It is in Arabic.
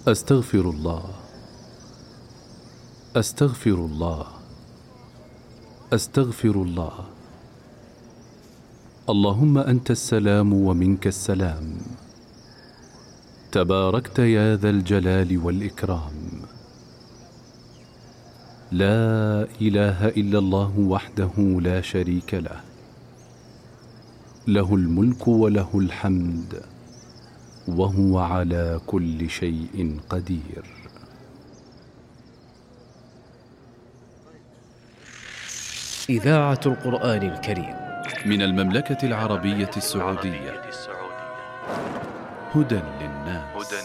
أستغفر الله، أستغفر الله، أستغفر الله. اللهم أنت السلام ومنك السلام، تباركت يا ذا الجلال والإكرام. لا إله إلا الله وحده لا شريك له، له الملك وله الحمد وهو على كل شيء قدير. إذاعة القرآن الكريم من المملكة العربية السعودية، هدى